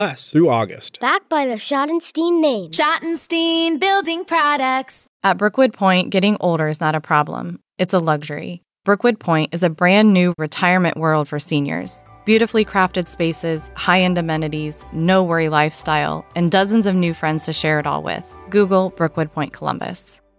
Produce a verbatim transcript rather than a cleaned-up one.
Less through August. Backed by the Schottenstein name. Schottenstein Building Products. At Brookwood Point, getting older is not a problem. It's a luxury. Brookwood Point is a brand new retirement world for seniors. Beautifully crafted spaces, high-end amenities, no-worry lifestyle, and dozens of new friends to share it all with. Google Brookwood Point Columbus.